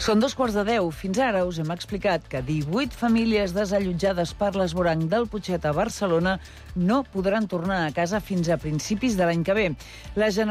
Són 2:15. Fins ara us hem explicat que 18 famílies desallotjades per l'esvoranc del Putxet a Barcelona no podran tornar a casa fins a principis de l'any que ve. La